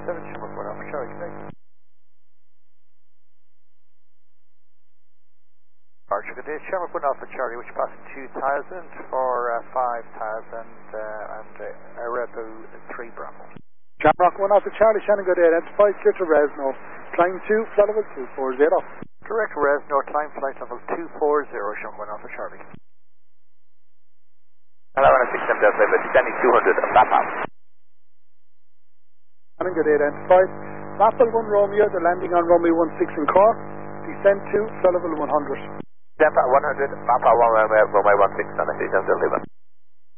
Shamrock 1 Alpha Charlie, connect. Archer, good day. Shamrock 1 Alpha Charlie, which passing 2000 for 5000 and Red Bull 3 Bravo. Shamrock 1 Alpha Charlie, Shannon, good day. Identified, clear to Resno. Climb 2, flight level 240. Direct Resno, climb flight level 240, Shamrock 1 Alpha Charlie. Hello, 167 Delta, descending 200 and map out. Shannon, good day. Identified. Maple 1 Romeo, they're landing on runway 16 in Cork. Descend 2, flight level 100. Delta 100, map out 1 runway 16 on the 67 Delta.